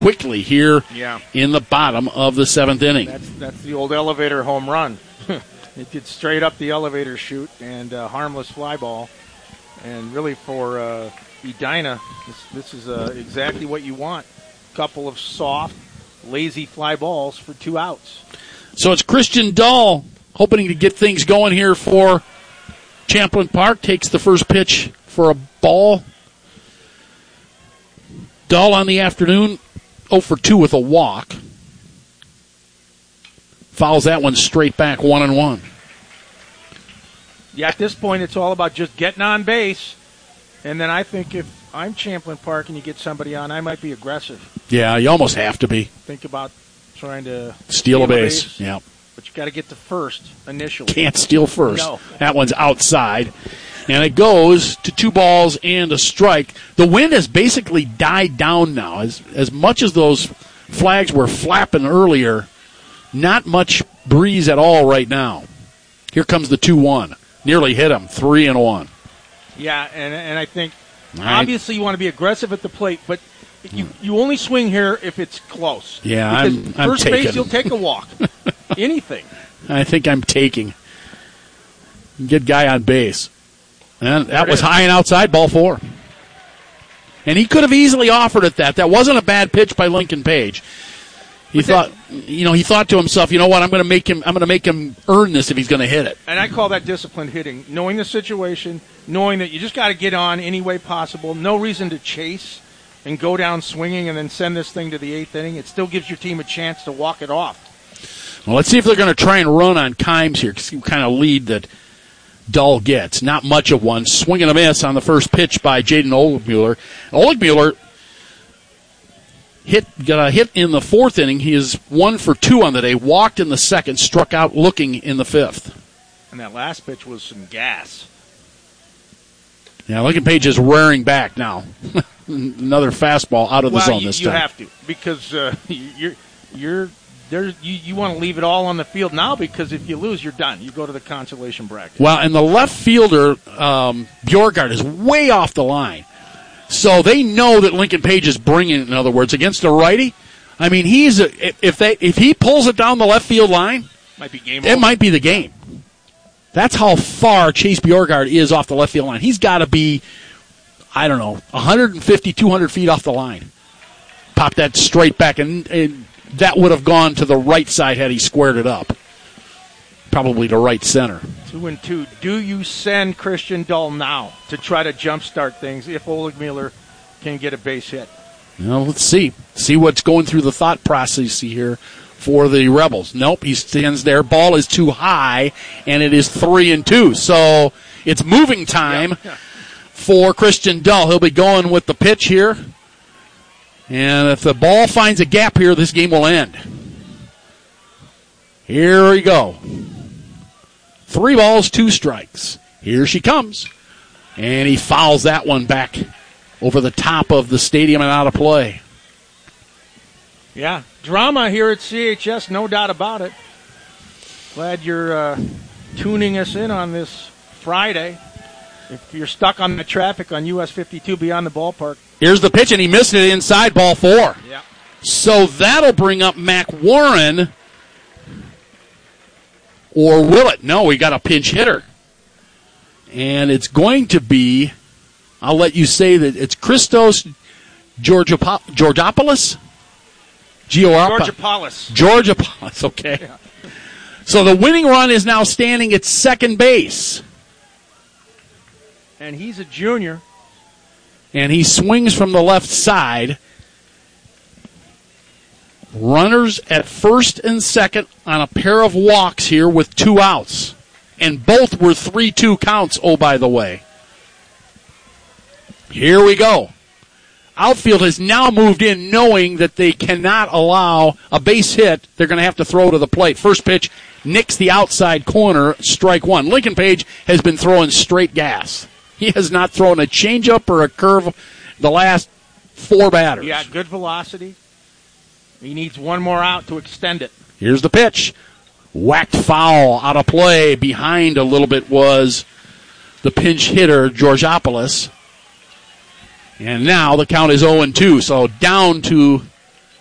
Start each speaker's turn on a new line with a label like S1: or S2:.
S1: quickly here in the bottom of the seventh inning.
S2: That's the old elevator home run. It did straight up the elevator chute and harmless fly ball. And really for Edina, this is exactly what you want. Couple of soft, lazy fly balls for 2 outs.
S1: So it's Christian Dahl hoping to get things going here for Champlin Park. Takes the first pitch for a ball. Dahl on the afternoon, 0 for 2 with a walk. Fouls that one straight back, 1-1.
S2: Yeah, at this point, it's all about just getting on base. And then I think if I'm Champlin Park and you get somebody on, I might be aggressive.
S1: Yeah, you almost have to be.
S2: Think about trying to
S1: steal a base. Yeah.
S2: But you got to get to first initially.
S1: Can't steal first.
S2: No.
S1: That one's outside. And it goes to 2 balls and a strike. The wind has basically died down now. As much as those flags were flapping earlier, not much breeze at all right now. Here comes the 2-1. Nearly hit him, 3-1.
S2: Yeah, and I think obviously you want to be aggressive at the plate, but you only swing here if it's close.
S1: Yeah,
S2: because
S1: I'm
S2: first
S1: taking.
S2: Base, you'll take a walk. Anything.
S1: I think I'm taking. Get guy on base. And that was high and outside, ball 4. And he could have easily offered it that. That wasn't a bad pitch by Lincoln Page. He thought to himself, you know what, I'm going to make him earn this if he's going to hit it.
S2: And I call that disciplined hitting, knowing the situation, knowing that you just got to get on any way possible, no reason to chase and go down swinging and then send this thing to the 8th inning. It still gives your team a chance to walk it off.
S1: Well, let's see if they're going to try and run on Kimes here, because he kind of lead that Dahl gets. Not much of one. Swing and a miss on the first pitch by Jaden Oligmuller. Oligmuller got a hit in the 4th inning. He is 1 for 2 on the day. Walked in the 2nd, struck out looking in the 5th.
S2: And that last pitch was some gas.
S1: Yeah, Lincoln Page is rearing back now. Another fastball out of the zone this time.
S2: You have to, because you want to leave it all on the field now, because if you lose, you're done. You go to the consolation bracket.
S1: Well, and the left fielder, Bjorgard, is way off the line. So they know that Lincoln Page is bringing it, in other words, against a righty. I mean, if he pulls it down the left field line, it might be the game. That's how far Chase Bjorgard is off the left field line. He's got to be, 150, 200 feet off the line. Pop that straight back, and that would have gone to the right side had he squared it up. Probably to right center.
S2: 2-2. Do you send Christian Dahl now to try to jumpstart things if Oligmuller can get a base hit?
S1: Well, let's see. See what's going through the thought process here for the Rebels. Nope, he stands there. Ball is too high, and it is 3-2. So it's moving time for Christian Dahl. He'll be going with the pitch here. And if the ball finds a gap here, this game will end. Here we go. 3 balls, 2 strikes. Here she comes. And he fouls that one back over the top of the stadium and out of play.
S2: Yeah, drama here at CHS, no doubt about it. Glad you're tuning us in on this Friday. If you're stuck on the traffic on US 52 beyond the ballpark.
S1: Here's the pitch, and he missed it inside, ball 4.
S2: Yeah.
S1: So that'll bring up Mac Warren. Or will it? No, we got a pinch hitter. And it's going to be, I'll let you say that it's Christos Georgopoulos? Georgopoulos, okay. Yeah. So the winning run is now standing at second base.
S2: And he's a junior.
S1: And he swings from the left side. Runners at first and second on a pair of walks here with 2 outs. And both were 3-2 counts, oh, by the way. Here we go. Outfield has now moved in knowing that they cannot allow a base hit. They're going to have to throw to the plate. First pitch nicks the outside corner, strike 1. Lincoln Page has been throwing straight gas. He has not thrown a changeup or a curve the last 4 batters.
S2: Yeah, good velocity. He needs 1 more out to extend it.
S1: Here's the pitch. Whacked foul out of play. Behind a little bit was the pinch hitter, Georgopoulos. And now the count is 0-2. So down to